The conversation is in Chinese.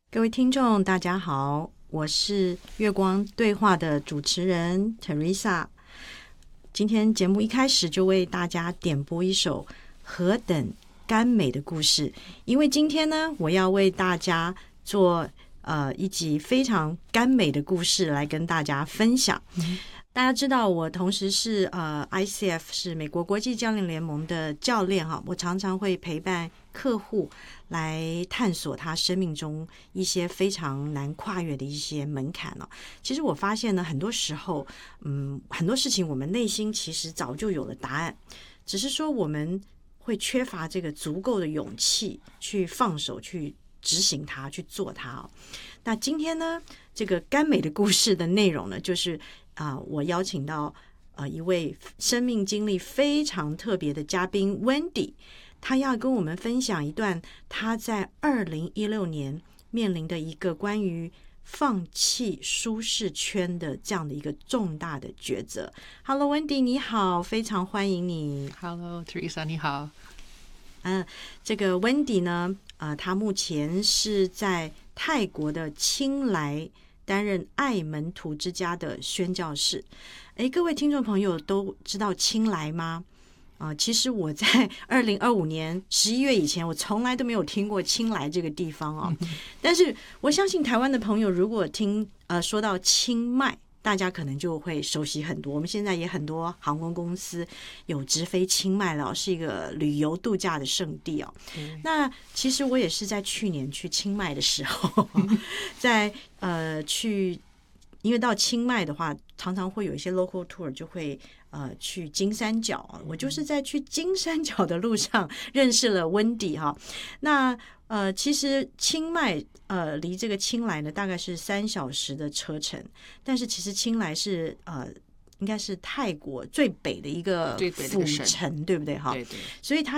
各位听众大家好，我是月光对话的主持人 Teresa。 今天节目一开始就为大家点播一首何等甘美的故事，因为今天呢，我要为大家做一集非常甘美的故事来跟大家分享。大家知道我同时是ICF 是美国国际教练联盟的教练哈，我常常会陪伴客户来探索他生命中一些非常难跨越的一些门槛哦。其实我发现呢，很多时候很多事情我们内心其实早就有了答案，只是说我们会缺乏这个足够的勇气去放手去执行它，去做它哦。那今天呢，这个甘美的故事的内容呢，就是我邀请到一位生命经历非常特别的嘉宾 Wendy， 她要跟我们分享一段她在2016年面临的一个关于放弃舒适圈的这样的一个重大的抉择。Hello Wendy， 你好，非常欢迎你。 Hello Teresa， 你好。 这个 Wendy 呢，她目前是在泰国的清莱担任爱门徒之家的宣教士。各位听众朋友都知道清莱吗？其实我在2025年11月以前，我从来都没有听过清莱这个地方哦。但是我相信台湾的朋友如果说到清迈，大家可能就会熟悉很多。我们现在也很多航空公司有直飞清迈了，是一个旅游度假的圣地哦。那其实我也是在去年去清迈的时候，在因为到清迈的话，常常会有一些 local tour 就会去金三角，我就是在去金三角的路上认识了 Wendy 哈。那其实清迈离这个清莱呢大概是3小时的车程，但是其实清莱是应该是泰国最北的一个府城，对不对哈？ 对对， 所以它